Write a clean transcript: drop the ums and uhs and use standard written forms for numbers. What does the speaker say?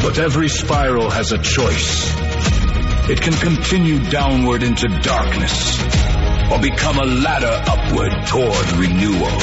But every spiral has a choice. It can continue downward into darkness, or become a ladder upward toward renewal.